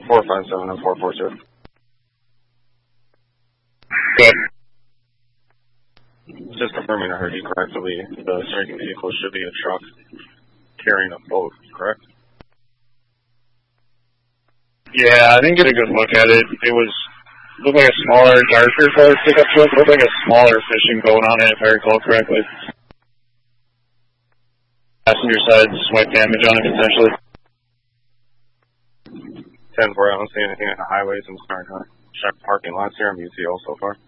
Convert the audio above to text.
457 and 442. Good. Just confirming I heard you correctly, the striking vehicle should be a truck carrying a boat, correct? Yeah, I didn't get a good look at it. It looked like a smaller, darker colored pickup truck. Looked like a smaller fishing boat on it, if I recall correctly. Passenger side swipe damage on it, potentially. 10-4, I don't see anything at the highways. I'm starting to check parking lots here in BTO so far.